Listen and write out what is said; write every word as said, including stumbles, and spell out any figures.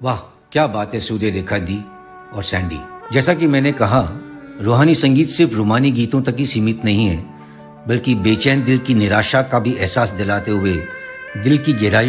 वाह, क्या बात है सूर्य रेखा दी और सैंडी। जैसा कि मैंने कहा, रूहानी संगीत सिर्फ रूमानी गीतों तक ही सीमित नहीं है, बल्कि बेचैन दिल की निराशा का भी एहसास दिलाते हुए दिल की गहराई